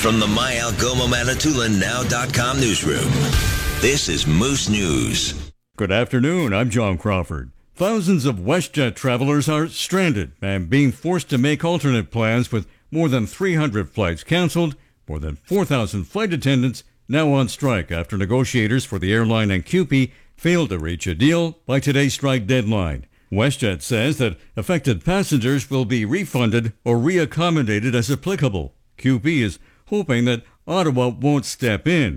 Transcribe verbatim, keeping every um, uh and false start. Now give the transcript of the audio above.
from the My Algoma Manitoulin Now dot com newsroom, this is Moose News. Good afternoon, I'm John Crawford. Thousands of WestJet travelers are stranded and being forced to make alternate plans with more than three hundred flights canceled, more than four thousand flight attendants now on strike after negotiators for the airline and C U P E failed to reach a deal by today's strike deadline. WestJet says that affected passengers will be refunded or reaccommodated as applicable. C U P E is hoping that Ottawa won't step in.